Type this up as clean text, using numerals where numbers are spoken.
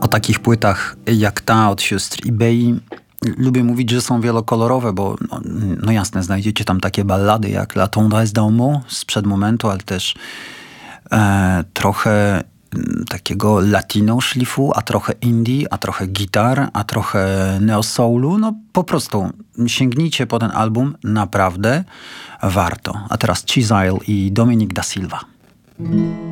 takich płytach jak ta od sióstr eBay lubię mówić, że są wielokolorowe, bo no jasne, znajdziecie tam takie ballady jak La Tendresse d'un mot sprzed momentu, ale też trochę takiego latino szlifu, a trochę indie, a trochę gitar, a trochę neo-soulu. No po prostu sięgnijcie po ten album, naprawdę warto. A teraz Chisile i Dominic da Silva.